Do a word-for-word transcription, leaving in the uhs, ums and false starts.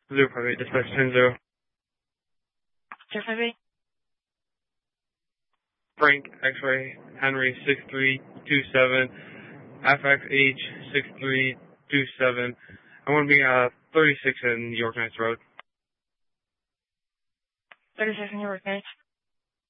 zero five eight, dispatch ten zero. zero five eight. Frank X-ray Henry six three two seven, F X H six three two seven. I want to be uh thirty-six in York Nights Road. thirty-six in York Nights.